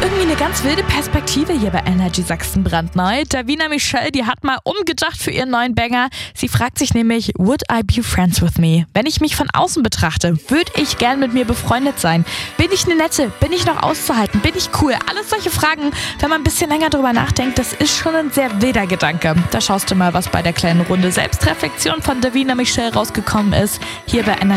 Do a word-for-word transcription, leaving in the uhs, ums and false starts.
irgendwie eine ganz wilde Perspektive hier bei Energy Sachsen brandneu. Davina Michelle, die hat mal umgedacht für ihren neuen Banger. Sie fragt sich nämlich, would I be friends with me? Wenn ich mich von außen betrachte, würde ich gern mit mir befreundet sein? Bin ich eine Nette? Bin ich noch auszuhalten? Bin ich cool? Alles solche Fragen, wenn man ein bisschen länger drüber nachdenkt, das ist schon ein sehr wilder Gedanke. Da schaust du mal, was bei der kleinen Runde Selbstreflexion von Davina Michelle rausgekommen ist. Hier bei Energy